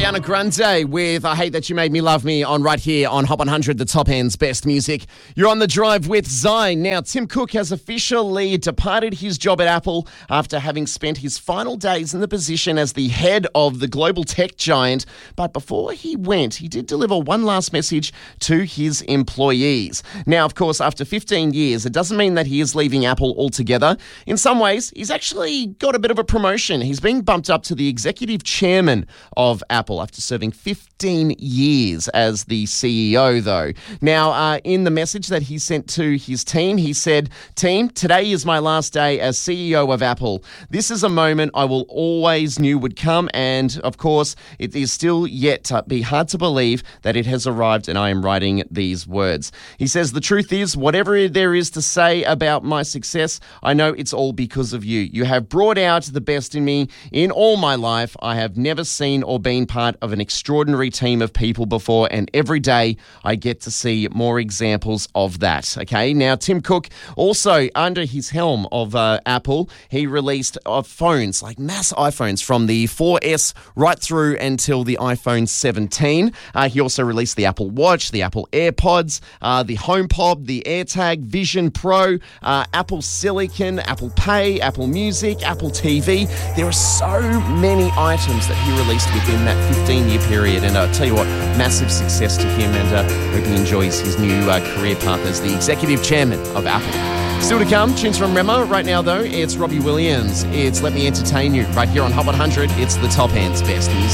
Ariana Grande with I Hate That You Made Me Love Me on right here on Hot 100, the top end's best music. You're on the drive with Zine. Now, Tim Cook has officially departed his job at Apple after having spent his final days in the position as the head of the global tech giant. But before he went, he did deliver one last message to his employees. Now, of course, after 15 years, it doesn't mean that he is leaving Apple altogether. In some ways, he's actually got a bit of a promotion. He's being bumped up to the executive chairman of Apple after serving 15 years as the CEO, though. Now, in the message that he sent to his team, he said, "Team, today is my last day as CEO of Apple. This is a moment I will always knew would come, and of course, it is still yet to be hard to believe that it has arrived, and I am writing these words." He says, "The truth is, whatever there is to say about my success, I know it's all because of you. You have brought out the best in me. In all my life, I have never seen or been part of an extraordinary team of people before, and every day I get to see more examples of that." Okay, now Tim Cook also under his helm of Apple, he released phones, like mass iPhones from the 4S right through until the iPhone 17. He also released the Apple Watch, the Apple AirPods, the HomePod, the AirTag, Vision Pro, Apple Silicon, Apple Pay, Apple Music, Apple TV. There are so many items that he released within that 15-year period, and I'll tell you what, massive success to him, and hope he enjoys his new career path as the executive chairman of Apple. Still to come, tunes from Rema. Right now, though, it's Robbie Williams. It's Let Me Entertain You right here on Hot 100. It's the top end's best music.